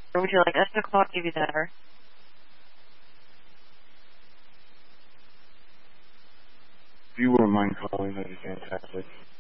Or would you like us to call give you the number? If you wouldn't mind calling, that'd be fantastic.